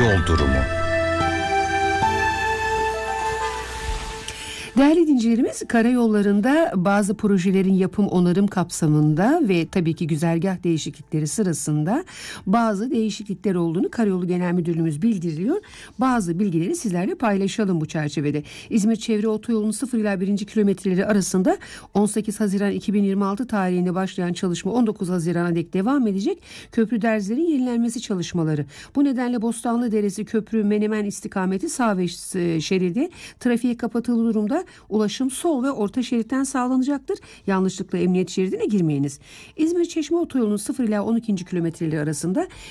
yol durumu. Değerli dinleyicilerimiz, karayollarında bazı projelerin yapım onarım kapsamında ve tabii ki güzergah değişiklikleri sırasında bazı değişiklikler olduğunu Karayolu Genel Müdürlüğümüz bildiriyor. Bazı bilgileri sizlerle paylaşalım bu çerçevede. İzmir Çevre Otoyolu'nun 0 ila 1. kilometreleri arasında 18 Haziran 2026 tarihinde başlayan çalışma 19 Haziran'a dek devam edecek. Köprü derzilerin yenilenmesi çalışmaları. Bu nedenle Bostanlı Deresi Köprü Menemen istikameti sağ ve şeridi trafiğe kapatılı durumda. Ulaşım sol ve orta şeritten sağlanacaktır. Yanlışlıkla emniyet şeridine girmeyiniz. İzmir Çeşme Otoyolu'nun 0 ila 12. kilometreleri arasında